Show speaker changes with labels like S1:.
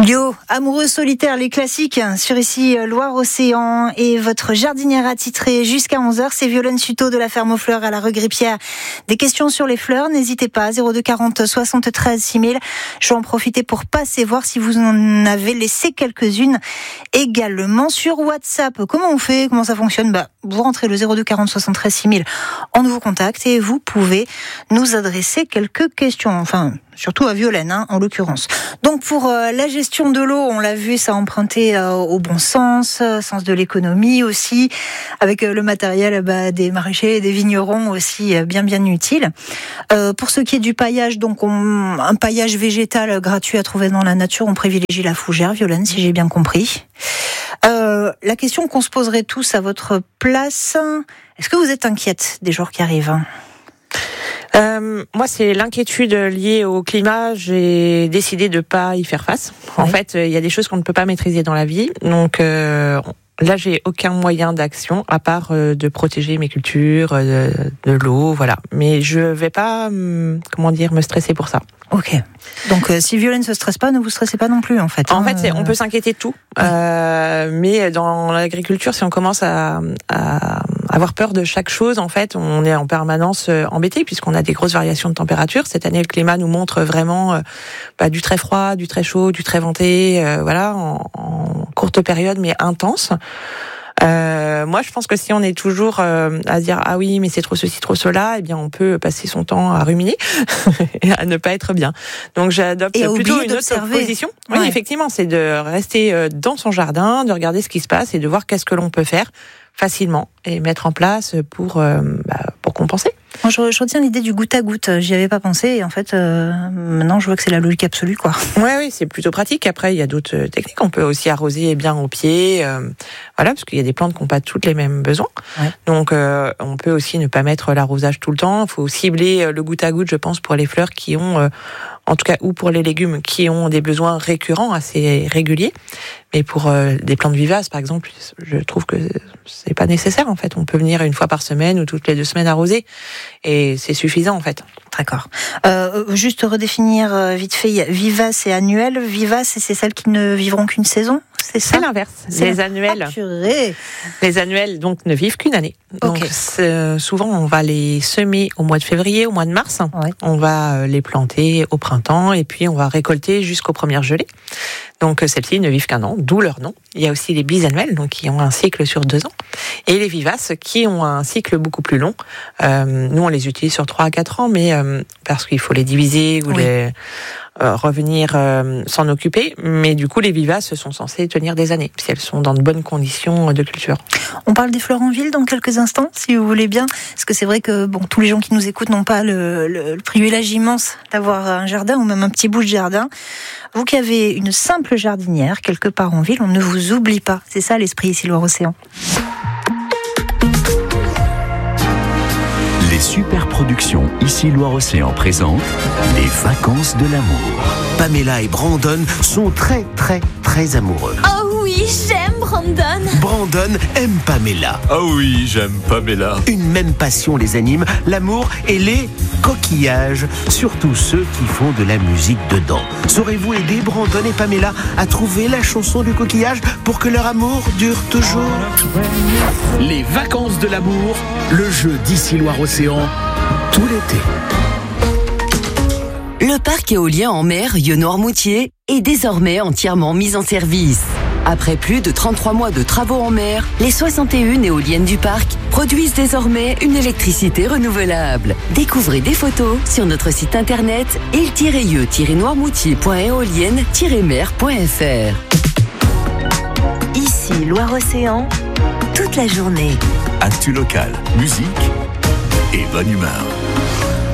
S1: Yo, amoureux solitaire, les classiques sur ici Loire-Océan et votre jardinière attitrée jusqu'à 11h, c'est Violaine Suto de la ferme aux fleurs à la rue Grippière. Des questions sur les fleurs, n'hésitez pas, 02 40 73 6000. Je vais en profiter pour passer voir si vous en avez laissé quelques-unes également sur WhatsApp. Comment on fait? Comment ça fonctionne? Vous rentrez le 02 40 73 6000 en nouveau contact et vous pouvez nous adresser quelques questions. Enfin, surtout à Violaine, en l'occurrence. Donc pour la gestion de l'eau, on l'a vu, ça a emprunté au bon sens de l'économie aussi, avec le matériel des maraîchers et des vignerons aussi bien utile. Pour ce qui est du paillage, donc un paillage végétal gratuit à trouver dans la nature, on privilégie la fougère, Violaine, si j'ai bien compris. La question qu'on se poserait tous à votre place, est-ce que vous êtes inquiète des jours qui arrivent ?
S2: Moi, c'est l'inquiétude liée au climat. J'ai décidé de pas y faire face. En fait, il y a des choses qu'on ne peut pas maîtriser dans la vie. Donc là, j'ai aucun moyen d'action à part de protéger mes cultures, de l'eau, voilà. Mais je vais pas, me stresser pour ça.
S1: Ok. Donc si Violaine se stresse pas, ne vous stressez pas non plus, en fait.
S2: En fait, on peut s'inquiéter de tout. Mais dans l'agriculture, si on commence à avoir peur de chaque chose, en fait, on est en permanence embêté puisqu'on a des grosses variations de température. Cette année, le climat nous montre vraiment du très froid, du très chaud, du très venté, en courte période, mais intense. Moi, je pense que si on est toujours à dire ah oui, mais c'est trop ceci, trop cela, eh bien, on peut passer son temps à ruminer et à ne pas être bien. Donc, j'adopte plutôt une autre position. Oui, effectivement, c'est de rester dans son jardin, de regarder ce qui se passe et de voir qu'est-ce que l'on peut faire facilement et mettre en place pour compenser.
S1: Moi, je retiens l'idée du goutte à goutte. J'y avais pas pensé et en fait, maintenant, je vois que c'est la logique absolue, quoi.
S2: Oui, c'est plutôt pratique. Après, il y a d'autres techniques. On peut aussi arroser bien au pied, parce qu'il y a des plantes qui n'ont pas toutes les mêmes besoins. Ouais. Donc, on peut aussi ne pas mettre l'arrosage tout le temps. Il faut cibler le goutte à goutte, je pense, pour les fleurs qui ont, en tout cas, ou pour les légumes qui ont des besoins récurrents, assez réguliers. Mais pour des plantes vivaces, par exemple, je trouve que c'est pas nécessaire, en fait. On peut venir une fois par semaine ou toutes les 2 semaines arroser. Et c'est suffisant, en fait.
S1: D'accord. Juste redéfinir vite fait, vivace et annuelle. Vivace, c'est celles qui ne vivront qu'une saison, c'est ça ?
S2: C'est l'inverse. Les annuelles, donc, ne vivent qu'une année. Okay. Donc, souvent, on va les semer au mois de février, au mois de mars. Ouais. On va les planter au printemps et puis on va récolter jusqu'aux premières gelées. Donc, celles-ci ne vivent qu'un an, d'où leur nom. Il y a aussi les bisannuelles, donc qui ont un cycle sur 2 ans. Et les vivaces, qui ont un cycle beaucoup plus long. Nous, on les utilise sur 3 à 4 ans, mais parce qu'il faut les diviser ou les revenir s'en occuper. Mais du coup, les vivaces sont censées tenir des années, si elles sont dans de bonnes conditions de culture.
S1: On parle des fleurs en ville dans quelques instants, si vous voulez bien. Parce que c'est vrai que tous les gens qui nous écoutent n'ont pas le privilège immense d'avoir un jardin ou même un petit bout de jardin. Vous qui avez une simple jardinière quelque part en ville, on ne vous oublie pas. C'est ça l'esprit ici Loire-Océan.
S3: Les super productions ici Loire-Océan présentent les vacances de l'amour. Pamela et Brandon sont très amoureux.
S4: Oh oui, j'aime Brandon.
S3: Brandon aime Pamela.
S5: Ah oui, j'aime Pamela.
S3: Une même passion les anime, l'amour et les coquillages, surtout ceux qui font de la musique dedans. Saurez-vous aider Brandon et Pamela à trouver la chanson du coquillage pour que leur amour dure toujours ? Les vacances de l'amour, le jeu d'ici Loire-Océan, tout l'été.
S6: Le parc éolien en mer Yeux-Noirmoutier est désormais entièrement mis en service. Après plus de 33 mois de travaux en mer, les 61 éoliennes du parc produisent désormais une électricité renouvelable. Découvrez des photos sur notre site internet île-yeux-noirmoutier.éolienne-mer.fr. Ici Loire-Océan, toute la journée.
S5: Actu locale, musique et bonne humeur.